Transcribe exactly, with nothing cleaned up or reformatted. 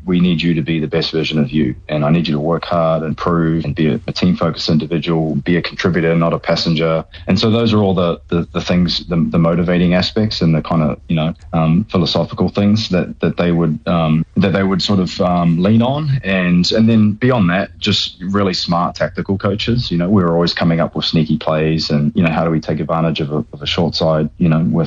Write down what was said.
we need you to be the best version of you. And I need you to work hard, improve, and be a, a team-focused individual, be a contributor, not a passenger. And so those are all the, the, the things, the, the motivating aspects and the kind of, you know, um, philosophical things that, that they would um, that they would sort of um, lean on. And and then beyond that, just really smart tactical coaches. You know, we were always coming up with sneaky plays and, you know, how do we take advantage of a, of a short side, you know, with